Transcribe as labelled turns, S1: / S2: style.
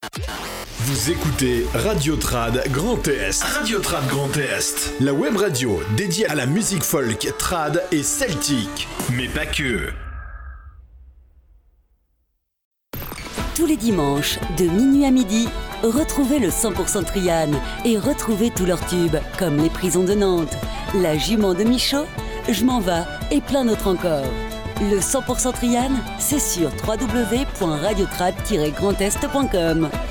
S1: Vous écoutez Radio Trad Grand Est. Radio Trad Grand Est. La web radio dédiée à la musique folk, trad et celtique. Mais pas que.
S2: Tous les dimanches, de minuit à midi, retrouvez le 100% Trian et retrouvez tous leurs tubes, comme Les Prisons de Nantes, La Jument de Michaud, Je m'en vas et plein d'autres encore. Le 100% Trian, c'est sur www.radiotrad-grandest.com.